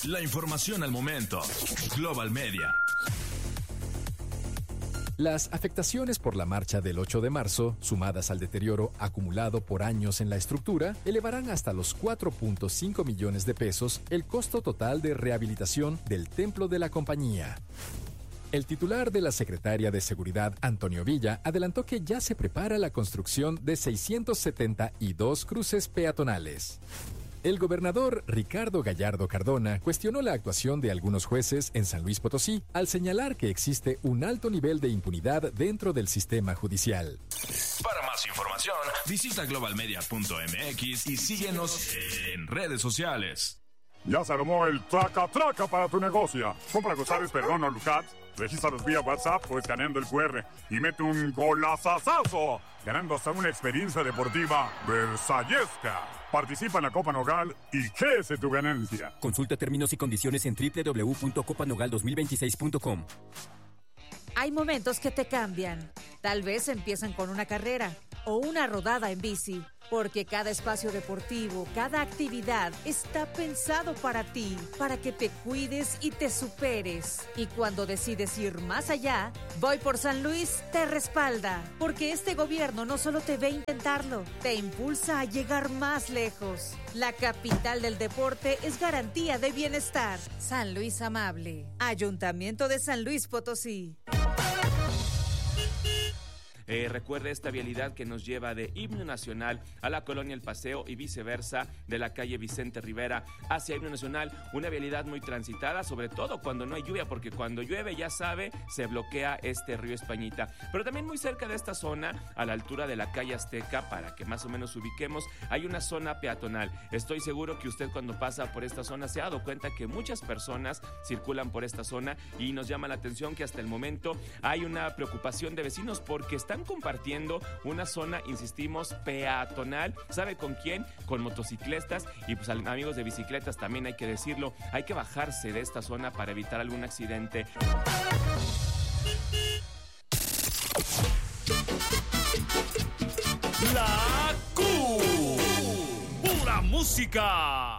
La información al momento. Global Media. Las afectaciones por la marcha del 8 de marzo, sumadas al deterioro acumulado por años en la estructura, elevarán hasta los 4.5 millones de pesos el costo total de rehabilitación del templo de la compañía. El titular de la Secretaría de Seguridad, Antonio Villa, adelantó que ya se prepara la construcción de 672 cruces peatonales. El gobernador Ricardo Gallardo Cardona cuestionó la actuación de algunos jueces en San Luis Potosí al señalar que existe un alto nivel de impunidad dentro del sistema judicial. Para más información, visita globalmedia.mx y síguenos en redes sociales. Ya se armó el traca-traca para tu negocio. Compra González Perdón o Lucat, regístralos vía WhatsApp o escaneando el QR y mete un golazazazo, ganando hasta una experiencia deportiva versallesca. Participa en la Copa Nogal y crece tu ganancia. Consulta términos y condiciones en www.copanogal2026.com. Hay momentos que te cambian. Tal vez empiezan con una carrera o una rodada en bici, porque cada espacio deportivo, cada actividad está pensado para ti, para que te cuides y te superes. Y cuando decides ir más allá, Voy por San Luis te respalda, porque este gobierno no solo te ve intentarlo, te impulsa a llegar más lejos. La capital del deporte es garantía de bienestar. San Luis Amable, Ayuntamiento de San Luis Potosí. Recuerde esta vialidad que nos lleva de Himno Nacional a la Colonia El Paseo y viceversa, de la calle Vicente Rivera hacia Himno Nacional, una vialidad muy transitada, sobre todo cuando no hay lluvia, porque cuando llueve, ya sabe, se bloquea este río Españita. Pero también muy cerca de esta zona, a la altura de la calle Azteca, para que más o menos ubiquemos, hay una zona peatonal. Estoy seguro que usted cuando pasa por esta zona se ha dado cuenta que muchas personas circulan por esta zona y nos llama la atención que hasta el momento hay una preocupación de vecinos porque están compartiendo una zona, insistimos, peatonal. ¿Sabe con quién? Con motociclistas y pues amigos de bicicletas también hay que decirlo. Hay que bajarse de esta zona para evitar algún accidente. La Q. Pura música.